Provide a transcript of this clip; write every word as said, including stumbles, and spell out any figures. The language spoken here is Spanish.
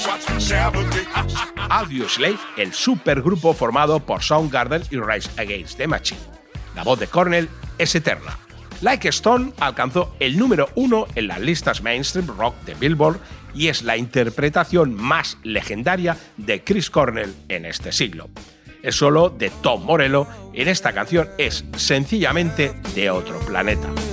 Audioslave, el supergrupo formado por Soundgarden y Rage Against the Machine. La voz de Cornell es eterna. Like a Stone alcanzó el número uno en las listas mainstream rock de Billboard y es la interpretación más legendaria de Chris Cornell en este siglo. El solo de Tom Morello en esta canción es sencillamente de otro planeta.